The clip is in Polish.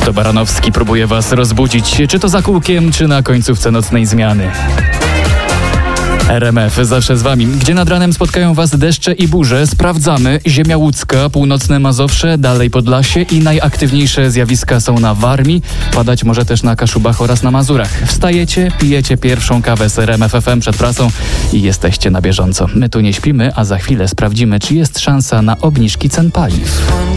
To Baranowski próbuje was rozbudzić, czy to za kółkiem, czy na końcówce nocnej zmiany. RMF zawsze z wami. Gdzie nad ranem spotkają was deszcze i burze, sprawdzamy. Ziemia łódzka, północne Mazowsze, dalej Podlasie i najaktywniejsze zjawiska są na Warmii. Padać może też na Kaszubach oraz na Mazurach. Wstajecie, pijecie pierwszą kawę z RMF FM przed pracą i jesteście na bieżąco. My tu nie śpimy, a za chwilę sprawdzimy, czy jest szansa na obniżki cen paliw.